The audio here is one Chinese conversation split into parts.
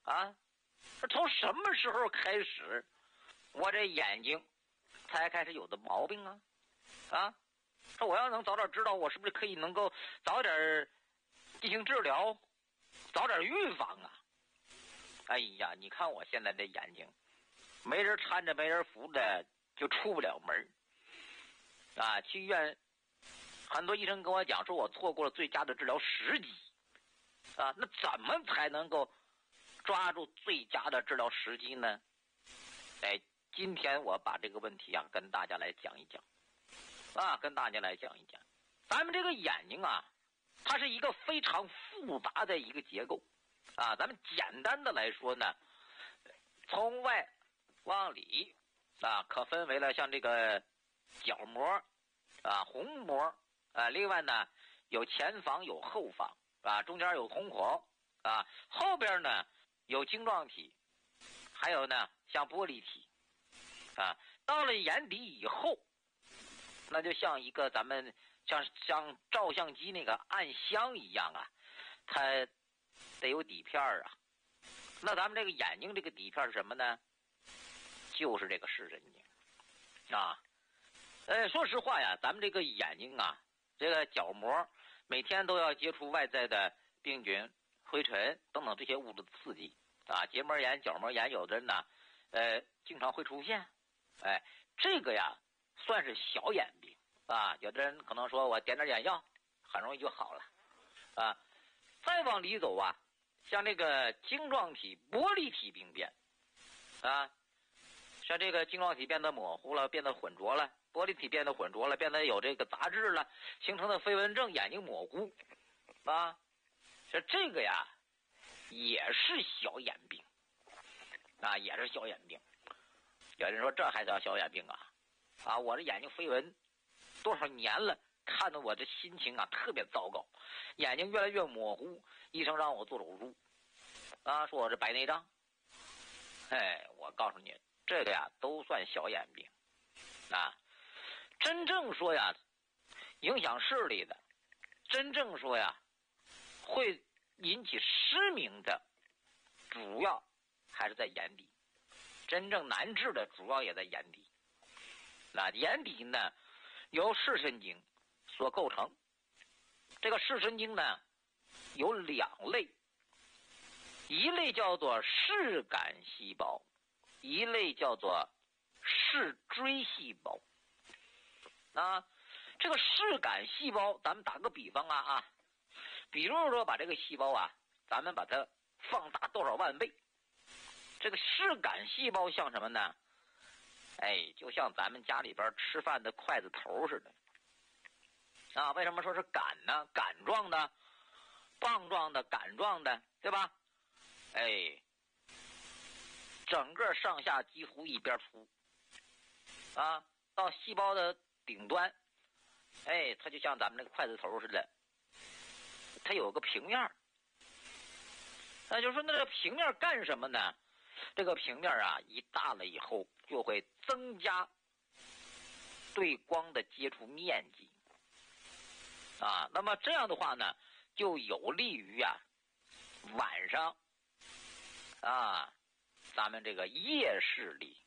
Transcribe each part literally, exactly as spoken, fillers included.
啊，从什么时候开始，我这眼睛才开始有的毛病啊？啊，说我要能早点知道，我是不是可以能够早点进行治疗，早点预防啊？哎呀，你看我现在这眼睛，没人搀着没人扶着就出不了门啊！去医院，很多医生跟我讲说，我错过了最佳的治疗时机啊！那怎么才能够抓住最佳的治疗时机呢？哎，今天我把这个问题啊跟大家来讲一讲啊，跟大家来讲一讲，咱们这个眼睛啊，它是一个非常复杂的一个结构啊。咱们简单的来说呢，从外往里啊，可分为了像这个角膜啊、虹膜啊，另外呢有前房有后房啊，中间有瞳孔啊，后边呢有晶状体，还有呢像玻璃体啊。到了眼底以后，那就像一个咱们像像照相机那个暗箱一样啊，它得有底片啊。那咱们这个眼睛这个底片是什么呢？就是这个视神经啊。呃，说实话呀，咱们这个眼睛啊，这个角膜每天都要接触外在的病菌、灰尘等等这些物质的刺激啊，结膜炎、角膜炎，有的人呢，呃，经常会出现。哎，这个呀，算是小眼病啊。有的人可能说我点点眼药，很容易就好了啊。再往里走啊，像这个晶状体、玻璃体病变啊，像这个晶状体变得模糊了，变得浑浊了，玻璃体变得浑浊了，变得有这个杂质了，形成的飞蚊症，眼睛模糊啊。这这个呀，也是小眼病啊，也是小眼病。有人说这还叫小眼病啊？啊，我这眼睛飞蚊多少年了，看得我这心情啊特别糟糕，眼睛越来越模糊，医生让我做手术啊，说我这白内障。哎，我告诉你，这个呀都算小眼病啊。真正说呀影响视力的，真正说呀会引起失明的，主要还是在眼底，真正难治的主要也在眼底。那眼底呢由视神经所构成，这个视神经呢有两类，一类叫做视杆细胞，一类叫做视锥细胞啊。这个视杆细胞，咱们打个比方啊啊，比如说把这个细胞啊，咱们把它放大多少万倍，这个视杆细胞像什么呢？哎，就像咱们家里边吃饭的筷子头似的啊。为什么说是杆呢？杆状的、棒状的、杆状的，对吧？哎，整个上下几乎一边粗啊，到细胞的顶端，哎，它就像咱们那个筷子头似的，它有个平面。那就是说，那这平面干什么呢？这个平面啊，一大了以后，就会增加对光的接触面积啊。那么这样的话呢，就有利于啊晚上啊咱们这个夜视力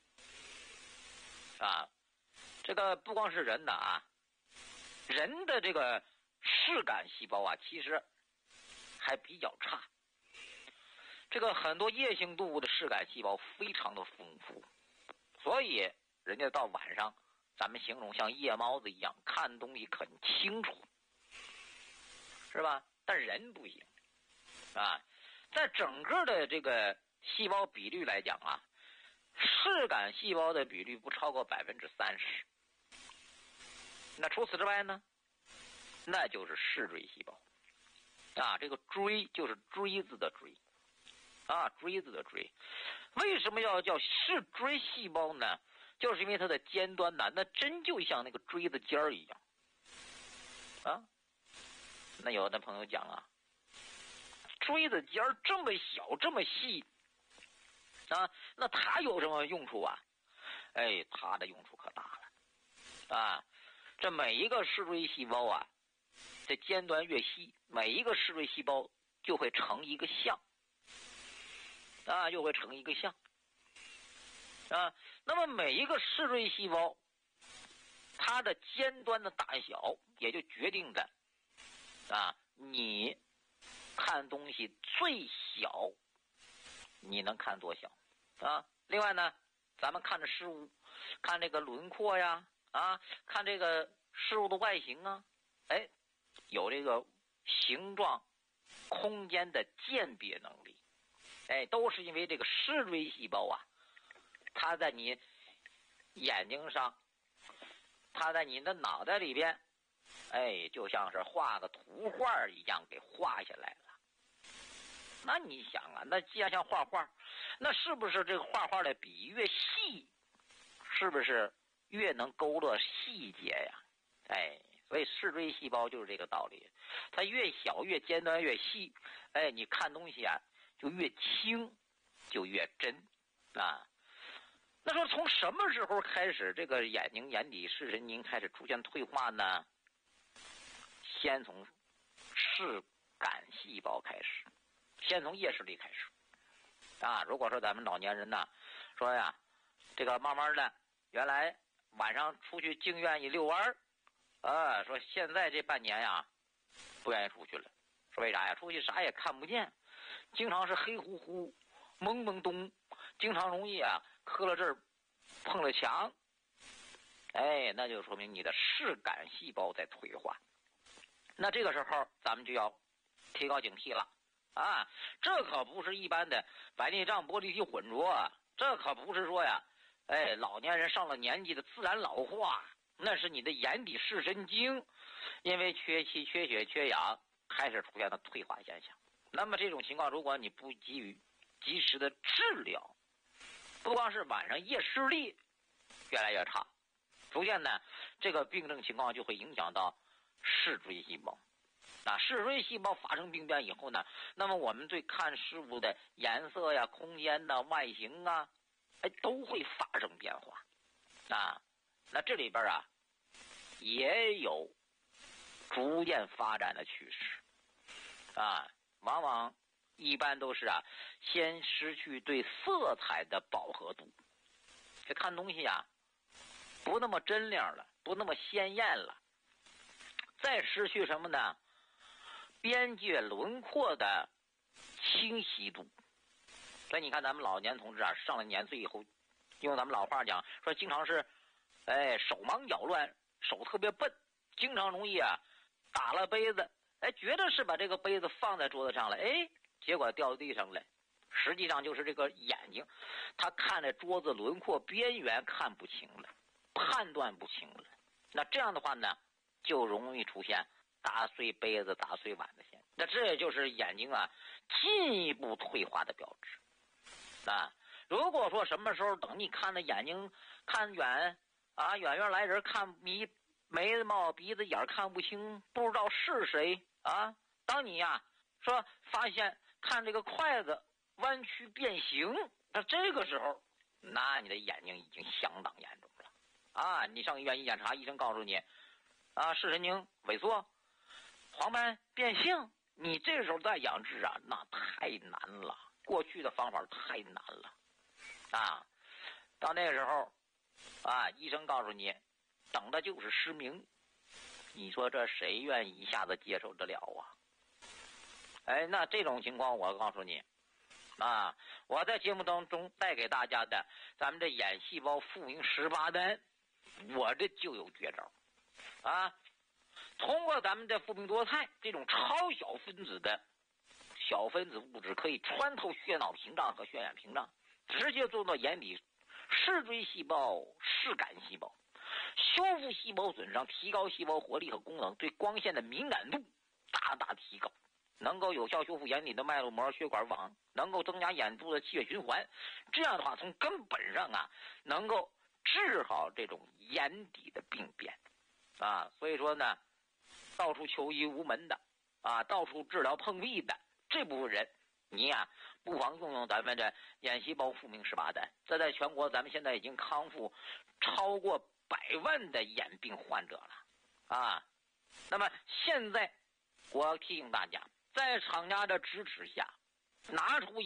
啊。这个不光是人的啊，人的这个视杆细胞啊，其实还比较差。这个很多夜行动物的视杆细胞非常的丰富，所以人家到晚上，咱们形容像夜猫子一样，看东西很清楚，是吧？但人不行啊。在整个的这个细胞比率来讲啊，视杆细胞的比率不超过百分之三十。那除此之外呢，那就是视锥细胞啊。这个锥就是锥子的锥啊，锥子的锥。为什么要叫视锥细胞呢？就是因为它的尖端呢，那真就像那个锥子尖儿一样啊。那有的朋友讲啊，锥子尖儿这么小这么细啊，那它有什么用处啊？哎，它的用处可大了啊。这每一个视锥细胞啊，这尖端越细，每一个视锥细胞就会成一个像啊，又会成一个像啊。那么每一个视锥细胞，它的尖端的大小也就决定着啊，你看东西最小，你能看多小啊？另外呢，咱们看着事物，看这个轮廓呀，啊，看这个事物的外形啊，哎，有这个形状、空间的鉴别能力，哎，都是因为这个视锥细胞啊，它在你眼睛上，它在你的脑袋里边，哎，就像是画个图画一样给画下来了。那你想啊，那既然像画画，那是不是这个画画的笔越细，是不是越能勾勒细节呀？哎，所以视锥细胞就是这个道理，它越小越尖端越细，哎，你看东西啊就越轻，就越真啊。那说从什么时候开始这个眼睛眼底视神经开始出现退化呢？先从视感细胞开始，先从夜视力开始啊。如果说咱们老年人呢，说呀，这个慢慢的，原来晚上出去净愿意遛弯儿，啊，说现在这半年呀，不愿意出去了。说为啥呀？出去啥也看不见，经常是黑乎乎、懵懵懂，经常容易啊磕了这儿，碰了墙。哎，那就说明你的视感细胞在退化。那这个时候咱们就要提高警惕了啊！这可不是一般的白内障、玻璃体混浊，这可不是说呀，哎，老年人上了年纪的自然老化，那是你的眼底视神经因为缺气、缺血、缺氧开始出现的退化现象。那么这种情况，如果你不给予及时的治疗，不光是晚上夜视力越来越差，逐渐呢，这个病症情况就会影响到视锥细胞。啊，视锥细胞发生病变以后呢，那么我们对看事物的颜色呀、空间呐、外形啊，哎，都会发生变化。啊，那这里边啊，也有逐渐发展的趋势。啊，往往一般都是啊，先失去对色彩的饱和度，这看东西啊，不那么真亮了，不那么鲜艳了。再失去什么呢？边界轮廓的清晰度。所以你看咱们老年同志啊，上了年岁以后，用咱们老话讲说，经常是哎手忙脚乱，手特别笨，经常容易啊打了杯子，哎觉得是把这个杯子放在桌子上了，哎结果掉地上了，实际上就是这个眼睛他看着桌子轮廓边缘看不清了，判断不清了。那这样的话呢，就容易出现打碎杯子、打碎碗的现象。那这也就是眼睛啊进一步退化的标志啊。如果说什么时候等你看着眼睛看远啊，远远来人看眉眉毛鼻子眼看不清，不知道是谁啊。当你呀、啊、说发现看这个筷子弯曲变形，那这个时候，那你的眼睛已经相当严重了啊！你上医院一检查，医生告诉你啊，视神经萎缩、黄斑变性，你这时候再养治啊，那太难了。过去的方法太难了啊！到那个时候啊，医生告诉你，等的就是失明。你说这谁愿意一下子接受得了啊？哎，那这种情况，我告诉你啊，我在节目当中带给大家的咱们这眼细胞复明十八单，我这就有绝招啊！通过咱们的复明多肽这种超小分子的小分子物质，可以穿透血脑屏障和血眼屏障，直接做到眼底视锥细胞、视感细胞，修复细胞损伤，提高细胞活力和功能，对光线的敏感度大大提高，能够有效修复眼底的脉络膜、血管网，能够增加眼部的气血循环。这样的话，从根本上啊，能够治好这种眼底的病变啊。所以说呢，到处求医无门的啊，到处治疗碰壁的这部分人，你呀、啊、不妨用用咱们的眼细胞复明十八单。这在全国咱们现在已经康复超过百万的眼病患者了啊。那么现在我要提醒大家，在厂家的支持下，拿出